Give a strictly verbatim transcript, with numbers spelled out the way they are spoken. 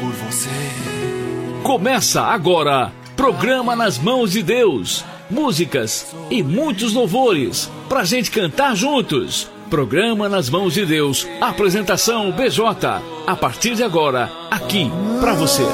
por você. Começa agora, programa Nas Mãos de Deus. Músicas e muitos louvores pra gente cantar juntos. Programa Nas Mãos de Deus. Apresentação B J. A partir de agora, aqui pra você.